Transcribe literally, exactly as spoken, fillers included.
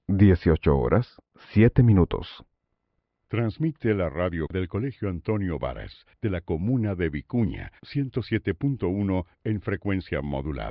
dieciocho horas, siete minutos. Transmite la radio del Colegio Antonio Varas, de la comuna de Vicuña, ciento siete punto uno en frecuencia modulada.